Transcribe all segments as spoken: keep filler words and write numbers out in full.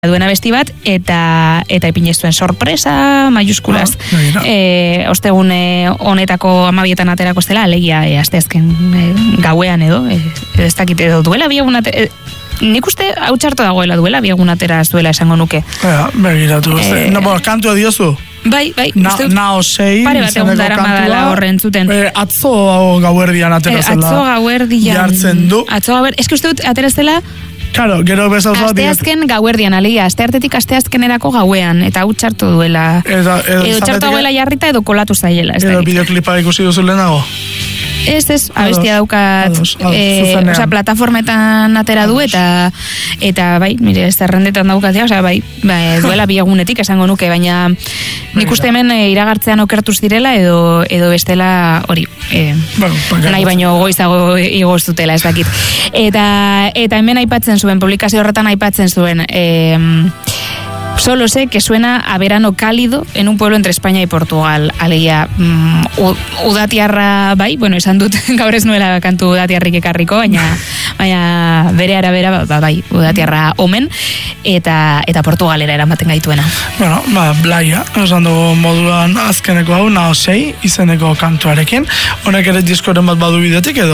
duena besti bat, eta eta ipini zuen sorpresa, maiuskulaz. Ah, e, ostegune honetako amabietan aterako zela, alegia e, asteazken e, gauean edo, e, ez dakit edo duela biegun atera, e, nik uste hau txarto dagoela duela biegun atera duela esango nuke. Ja, begiratu, e, no, bo, kantua diozu? Bai, bai. Na, nao sei, pare bat egun dara madala horren zuten. E, atzo gauerdian atera zela. E, atzo gauerdian. Jartzen du. Atzo gauerdian. Ez que uste dut atera zela. Claro, gero bezau zoa. Asteazken gauerdian, alegia. Asteartetik asteazkenerako gauean. Eta hau txartu duela. Edo, edo, edo txartu duela jarrita edo kolatu zaiela. Edo bideoklipa ikusi duzu lehenago. Ez, ez, abestia daukat, ados, ados, e, osea, plataformetan atera du, eta, eta bai, mire, zerrendetan daukatzea, osea, bai, bai, duela bi egunetik esango nuke, baina nik uste hemen e, iragartzean okertuz direla, edo, edo bestela hori, e, bueno, nahi baino goizago igoz dutela, ez dakit. Eta, eta hemen aipatzen zuen, publikazio horretan aipatzen zuen, e, solo sé que suena a verano cálido en un pueblo entre España y Portugal. Alegia, mm, udatiarra bai, bueno, esan dut gaur ez nuela kantu udatiarrik ekarriko, baina, baina bere arabera, ba, bai, udatiarra omen, eta eta Portugalera eramaten gaituena. Bueno, ba, blaia, esan dugu moduan azkeneko hau, nao sei, izeneko kantuarekin. Honek ere diskoren bat badu bidetik edo...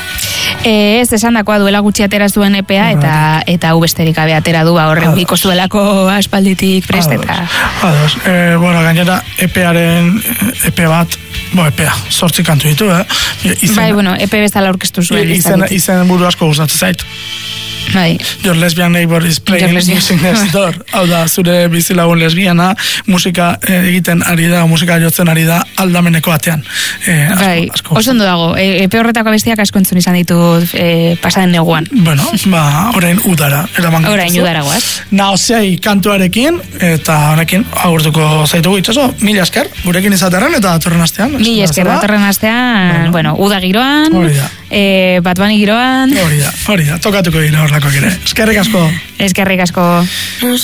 E, ez, esan dakoa duela gutxi atera zuen epea, eta eta hau besterik abe atera du, ba, horren biko zuelako aspalditik prest, eta... Ados, e, bueno, gainera, epearen, epe bat, bo, epea, zortzi kantu ditu, eh? Izen, bai, bueno, epe bezala aurkeztu zuen. Izen, izen buru asko gustatzen zait. Bai. Your lesbian neighbor is playing music next door. Hau da, zure bizilagun lesbiana, musika egiten ari da, musika jotzen ari da aldameneko batean. Eh, asko, bai, asko oso ondo dago. E, epe horretako bestiak asko entzun izan ditut e, pasaden neguan. Bueno, ba, orain udara. Orain udara guaz. Nao sei kantuarekin, eta honekin agurtuko zaitugu itxaso. Mila esker, gurekin izaterren eta datorren astean. Mila esker, datorren astean, bueno, uda giroan, e, bat bani giroan. Hori da, hori da, tokatuko dira horlakoak ere. Eskerrik asko. Eskerrik asko.